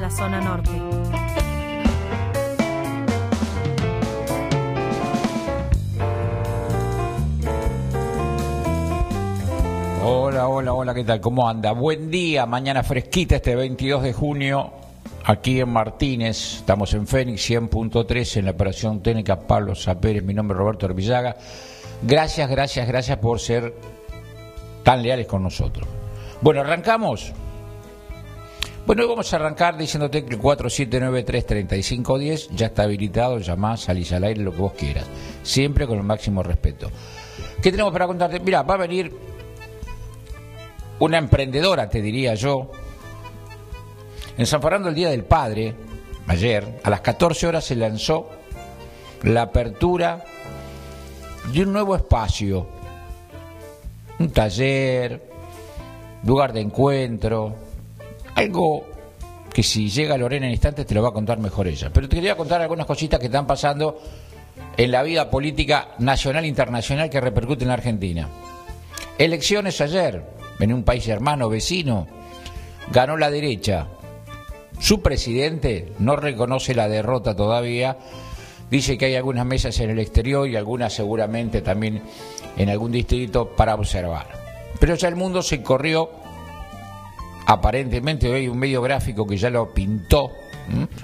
la zona norte. Hola, hola, hola, ¿qué tal? ¿Cómo anda? Buen día, mañana fresquita este 22 de junio, aquí en Martínez, estamos en Fénix 100.3 en la operación técnica Pablo Sapérez, mi nombre es Roberto Arvillaga. Gracias por ser tan leales con nosotros. Bueno, ¿arrancamos? Bueno, hoy vamos a arrancar diciéndote que el 4793-3510 ya está habilitado, llamás, salís al aire, lo que vos quieras, siempre con el máximo respeto. ¿Qué tenemos para contarte? Mirá, va a venir una emprendedora, te diría yo, en San Fernando el Día del Padre, ayer, a las 14 horas se lanzó la apertura de un nuevo espacio, un taller, lugar de encuentro, algo que si llega Lorena en instantes te lo va a contar mejor ella. Pero te quería contar algunas cositas que están pasando en la vida política nacional e internacional que repercute en la Argentina. Elecciones ayer. En un país hermano, vecino, ganó la derecha. Su presidente no reconoce la derrota todavía. Dice que hay algunas mesas en el exterior y algunas seguramente también en algún distrito para observar. Pero ya el mundo se corrió. Aparentemente hoy hay un medio gráfico que ya lo pintó.